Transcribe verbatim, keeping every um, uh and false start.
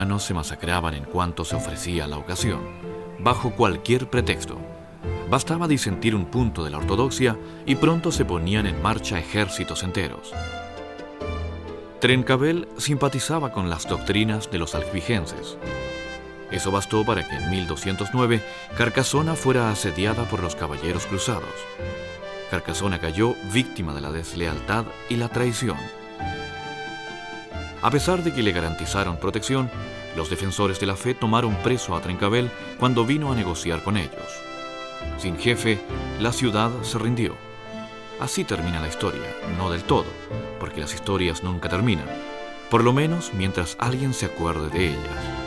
se masacraban en cuanto se ofrecía la ocasión, bajo cualquier pretexto. Bastaba disentir un punto de la ortodoxia y pronto se ponían en marcha ejércitos enteros. Trencabel simpatizaba con las doctrinas de los albigenses. Eso bastó para que en mil doscientos nueve Carcasona fuera asediada por los caballeros cruzados. Carcasona cayó víctima de la deslealtad y la traición. A pesar de que le garantizaron protección, los defensores de la fe tomaron preso a Trencabel cuando vino a negociar con ellos. Sin jefe, la ciudad se rindió. Así termina la historia, no del todo, porque las historias nunca terminan, por lo menos mientras alguien se acuerde de ellas.